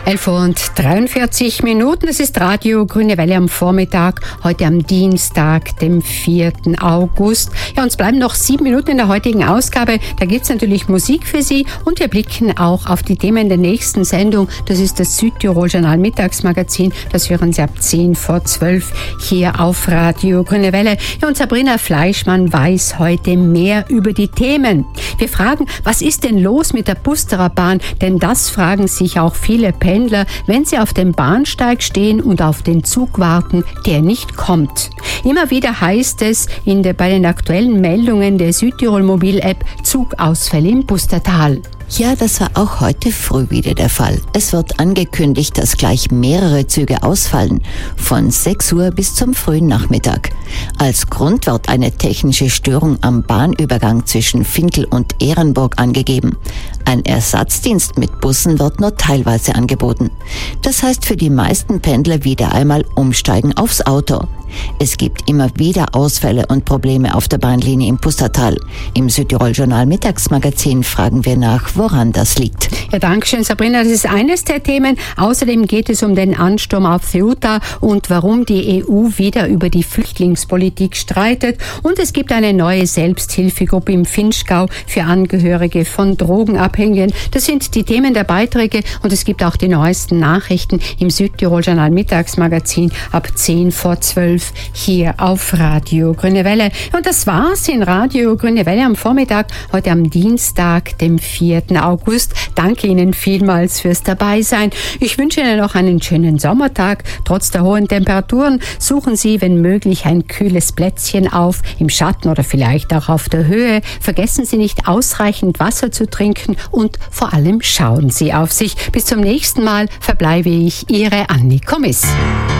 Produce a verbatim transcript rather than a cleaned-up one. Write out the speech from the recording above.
elf Uhr und dreiundvierzig Minuten. Das ist Radio Grüne Welle am Vormittag, heute am Dienstag, dem vierten August. Ja, uns bleiben noch sieben Minuten in der heutigen Ausgabe. Da gibt es natürlich Musik für Sie und wir blicken auch auf die Themen der nächsten Sendung. Das ist das Südtirol Journal Mittagsmagazin. Das hören Sie ab zehn vor zwölf hier auf Radio Grüne Welle. Ja, und Sabrina Fleischmann weiß heute mehr über die Themen. Wir fragen, was ist denn los mit der Busterer Bahn? Denn das fragen sich auch viele Pendler, wenn sie auf dem Bahnsteig stehen und auf den Zug warten, der nicht kommt. Immer wieder heißt es in der, bei den aktuellen Meldungen der Südtirol Mobil-App Zugausfälle im Pustertal. Ja, das war auch heute früh wieder der Fall. Es wird angekündigt, dass gleich mehrere Züge ausfallen, von sechs Uhr bis zum frühen Nachmittag. Als Grund wird eine technische Störung am Bahnübergang zwischen Finkel und Ehrenburg angegeben. Ein Ersatzdienst mit Bussen wird nur teilweise angeboten. Das heißt für die meisten Pendler wieder einmal umsteigen aufs Auto. Es gibt immer wieder Ausfälle und Probleme auf der Bahnlinie im Pustertal. Im Südtirol Journal Mittagsmagazin fragen wir nach, woran das liegt. Ja, danke schön, Sabrina. Das ist eines der Themen. Außerdem geht es um den Ansturm auf Ceuta und warum die E U wieder über die Flüchtlingspolitik streitet. Und es gibt eine neue Selbsthilfegruppe im Vinschgau für Angehörige von Drogenabhängigen. Das sind die Themen der Beiträge und es gibt auch die neuesten Nachrichten im Südtirol Journal Mittagsmagazin ab zehn vor zwölf hier auf Radio Grüne Welle. Und das war's in Radio Grüne Welle am Vormittag, heute am Dienstag, dem vierten August. Danke Ihnen vielmals fürs Dabeisein. Ich wünsche Ihnen noch einen schönen Sommertag. Trotz der hohen Temperaturen suchen Sie, wenn möglich, ein kühles Plätzchen auf, im Schatten oder vielleicht auch auf der Höhe. Vergessen Sie nicht, ausreichend Wasser zu trinken und vor allem schauen Sie auf sich. Bis zum nächsten Mal verbleibe ich, Ihre Anni Kommiss.